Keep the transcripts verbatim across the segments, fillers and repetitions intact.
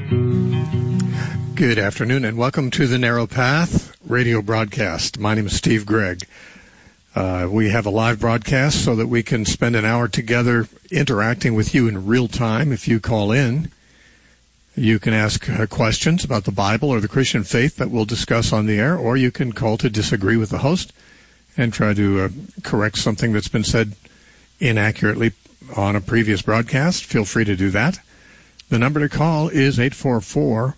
Good afternoon and welcome to the Narrow Path radio broadcast. My name is Steve Gregg. Uh, we have a live broadcast so that we can spend an hour together interacting with you in real time. If you call in, you can ask uh, questions about the Bible or the Christian faith that we'll discuss on the air, or you can call to disagree with the host and try to uh, correct something that's been said inaccurately on a previous broadcast. Feel free to do that. The number to call is eight four four,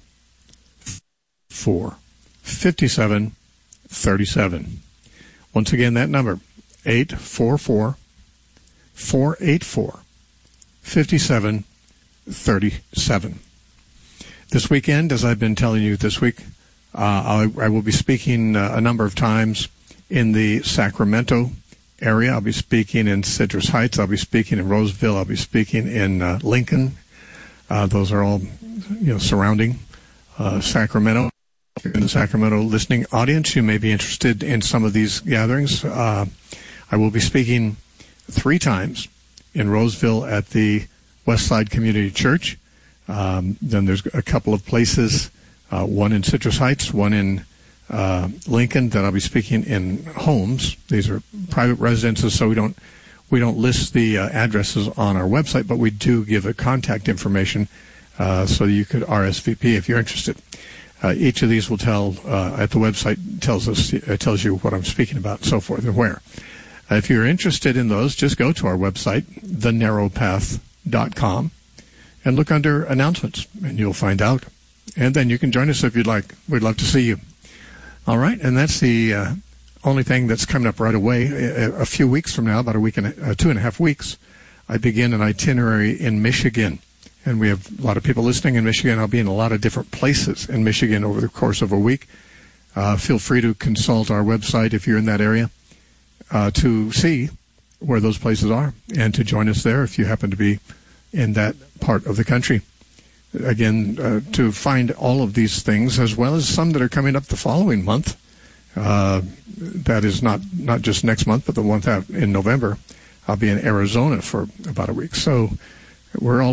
four five seven, three seven. Once again, that number, eight four four, four eight four, five seven three seven. This weekend, as I've been telling you this week, uh, I, I will be speaking uh, a number of times in the Sacramento area. I'll be speaking in Citrus Heights. I'll be speaking in Roseville. I'll be speaking in uh, Lincoln. Uh, those are all, you know, surrounding uh, Sacramento. In the Sacramento listening audience, you may be interested in some of these gatherings. Uh, I will be speaking three times in Roseville at the Westside Community Church. Um, then there's a couple of places, uh, one in Citrus Heights, one in uh, Lincoln, that I'll be speaking in homes. These are private residences, so we don't we don't list the uh, addresses on our website, but we do give a contact information uh, so you could R S V P if you're interested. Uh, each of these will tell, uh, at the website, tells us, uh, tells you what I'm speaking about and so forth and where. Uh, if you're interested in those, just go to our website, the narrow path dot com, and look under announcements, and you'll find out. And then you can join us if you'd like. We'd love to see you. All right, and that's the uh, only thing that's coming up right away. A, a few weeks from now, about a week and a, uh, two and a half weeks, I begin an itinerary in Michigan. And we have a lot of people listening in Michigan. I'll be in a lot of different places in Michigan over the course of a week. Uh, feel free to consult our website if you're in that area uh, to see where those places are and to join us there if you happen to be in that part of the country. Again, uh, to find all of these things, as well as some that are coming up the following month. Uh, that is not, not just next month, but the month out in November. I'll be in Arizona for about a week. So we're all